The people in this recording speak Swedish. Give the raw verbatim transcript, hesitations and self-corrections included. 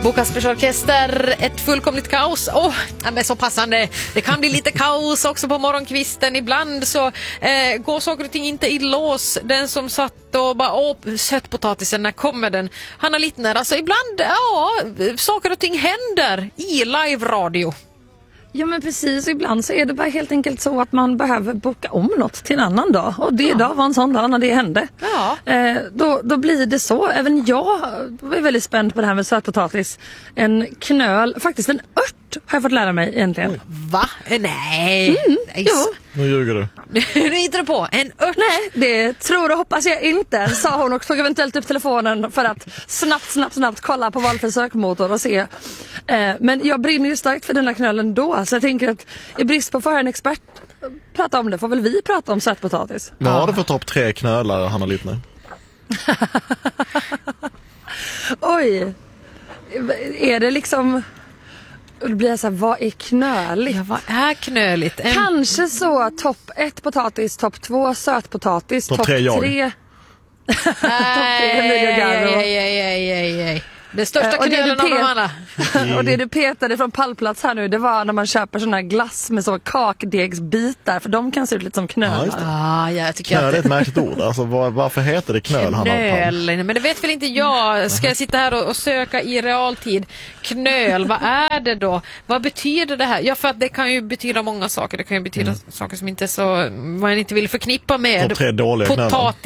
Kaspers Orkester, ett fullkomligt kaos. Åh, oh, men så passande. Det kan bli lite kaos också på morgonkvisten. Ibland så eh, går saker och ting inte i lås. Den som satt och bara, åh, sötpotatisen, när kommer den? Hanna Littner, alltså ibland, ja, saker och ting händer i live-radio. Ja, men precis, ibland så är det bara helt enkelt så att man behöver boka om något till en annan dag. Och det ja. Dag var en sån dag när det hände. Ja. Eh, då, då blir det så. Även jag är väldigt spänd på det här med sötpotatis. En knöl, faktiskt en ört har jag fått lära mig egentligen. Oj. Va? Nej. Mm, Nej. jo. Nu ljuger du. Nu hittar du på. En ört. Nej, det tror och hoppas jag inte, sa hon och tog eventuellt upp telefonen för att snabbt, snabbt, snabbt kolla på valfri sökmotor och se. Eh, men jag brinner ju starkt för den här knölen då, så jag tänker att i brist på att få höra en expert prata om det, får väl vi prata om sötpotatis. Vad har du för topp tre knölar, Hanna Littner? Oj, är det liksom... Det blir så här, vad är knöligt? Ja, vad är knöligt? En... Kanske så topp ett potatis, topp två sötpotatis, topp topp tre jag. tre... topp tre... Det största knölen av de alla. Och det du petade från pallplats här nu, det var när man köper sån här glass med så kakdegsbitar, för de kan se ut lite som knölar. Ja, ah, jag tycker knöl att... är ett märkligt ord. Alltså, var, varför heter det knöl? Knöl, men det vet väl inte jag. Ska jag sitta här och, och söka i realtid? Knöl, vad är det då? Vad betyder det här? Ja, för att det kan ju betyda många saker. Det kan ju betyda mm. saker som inte så man inte vill förknippa med Topp tre dåliga knölar. potatis.